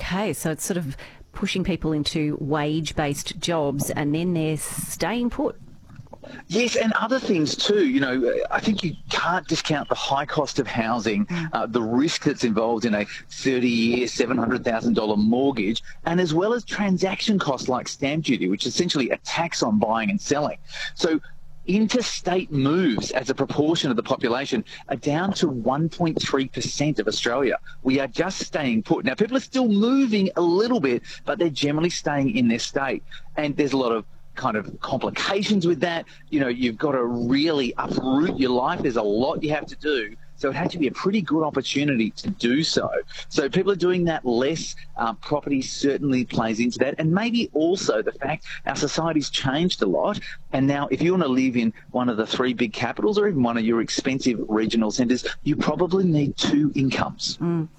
Okay, so it's sort of pushing people into wage-based jobs and then they're staying put. Yes, and other things too. I think you can't discount the high cost of housing, the risk that's involved in a 30-year, $700,000 mortgage, and as well as transaction costs like stamp duty, which is essentially a tax on buying and selling. So interstate moves as a proportion of the population are down to 1.3% of Australia. We are just staying put. Now, people are still moving a little bit, but they're generally staying in their state. And there's a lot of kind of complications with that. You've got to really uproot your life. There's a lot you have to do. So it had to be a pretty good opportunity to do so. So people are doing that less. Property certainly plays into that. And maybe also the fact our society's changed a lot. And now if you want to live in one of the three big capitals or even one of your expensive regional centres, you probably need two incomes.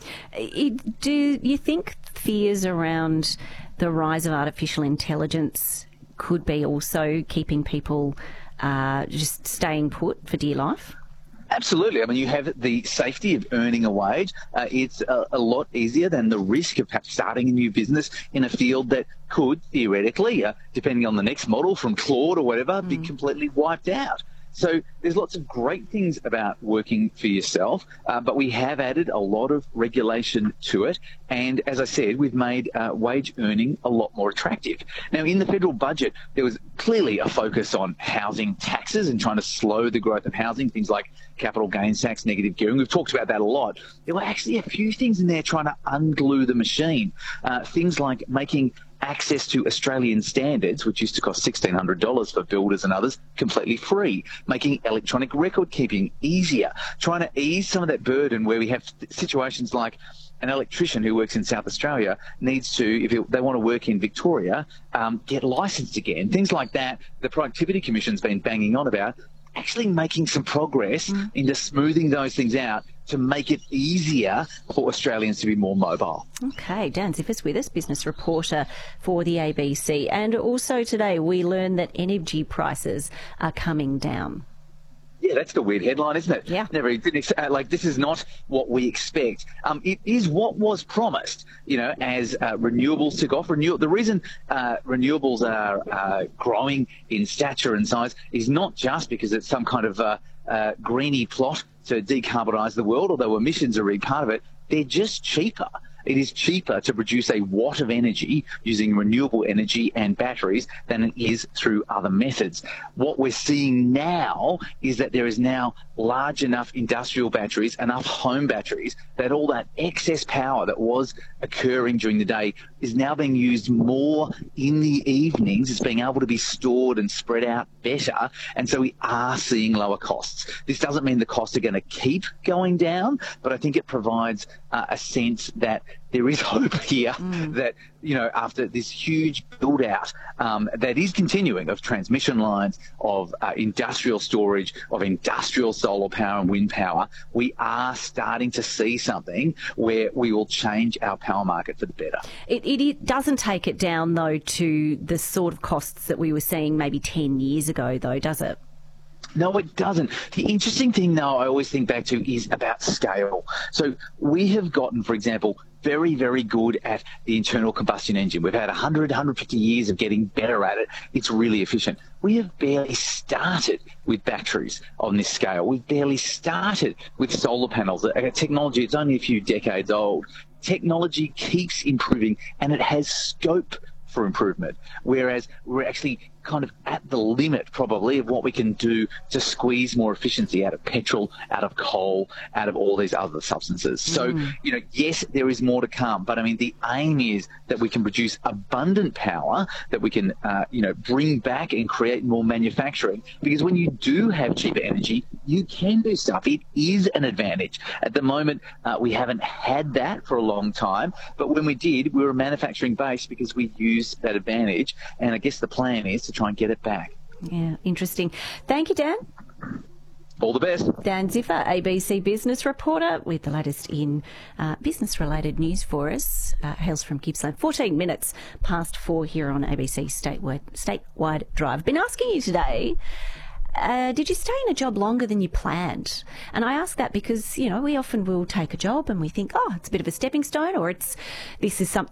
Do you think fears around the rise of artificial intelligence could be also keeping people just staying put for dear life? Absolutely. I mean, you have the safety of earning a wage. It's a lot easier than the risk of perhaps starting a new business in a field that could theoretically, depending on the next model from Claude or whatever, be completely wiped out. So there's lots of great things about working for yourself, but we have added a lot of regulation to it. And as I said, we've made wage earning a lot more attractive. Now, in the federal budget, there was clearly a focus on housing taxes and trying to slow the growth of housing, things like capital gains tax, negative gearing. We've talked about that a lot. There were actually a few things in there trying to unglue the machine, things like making access to Australian standards, which used to cost $1,600 for builders and others, completely free, making electronic record keeping easier, trying to ease some of that burden where we have situations like an electrician who works in South Australia needs to, if they want to work in Victoria, get licensed again. Things like that, the Productivity Commission's been banging on about, actually making some progress into smoothing those things out to make it easier for Australians to be more mobile. Okay, Dan Ziffers with us, business reporter for the ABC. And also today we learned that energy prices are coming down. Yeah, that's the weird headline, isn't it? Yeah. This is not what we expect. It is what was promised, as renewables took off. The reason renewables are growing in stature and size is not just because it's some kind of greeny plot to decarbonise the world, although emissions are really part of it. They're just cheaper. It is cheaper to produce a watt of energy using renewable energy and batteries than it is through other methods. What we're seeing now is that there is now large enough industrial batteries, enough home batteries, that all that excess power that was occurring during the day is now being used more in the evenings. It's being able to be stored and spread out better, and so we are seeing lower costs. This doesn't mean the costs are going to keep going down, but I think it provides a sense that there is hope here that, after this huge build out that is continuing of transmission lines, of industrial storage, of industrial solar power and wind power, we are starting to see something where we will change our power market for the better. It doesn't take it down, though, to the sort of costs that we were seeing maybe 10 years ago, though, does it? No, it doesn't. The interesting thing, though, I always think back to is about scale. So we have gotten, for example, very, very good at the internal combustion engine. We've had 100, 150 years of getting better at it. It's really efficient. We have barely started with batteries on this scale. We've barely started with solar panels. A technology, it's only a few decades old. Technology keeps improving and it has scope for improvement, whereas we're actually kind of at the limit probably of what we can do to squeeze more efficiency out of petrol, out of coal, out of all these other substances. So, yes, there is more to come, but I mean, the aim is that we can produce abundant power, that we can, bring back and create more manufacturing, because when you do have cheaper energy, you can do stuff. It is an advantage. At the moment, we haven't had that for a long time, but when we did, we were manufacturing based because we used that advantage, and I guess the plan is to try and get it back. Yeah, interesting. Thank you, Dan. All the best. Dan Ziffer, ABC business reporter, with the latest in business-related news for us. Hails from Gippsland. 14 minutes past 4 here on ABC Statewide Drive. Been asking you today, did you stay in a job longer than you planned? And I ask that because, we often will take a job and we think, it's a bit of a stepping stone, or this is something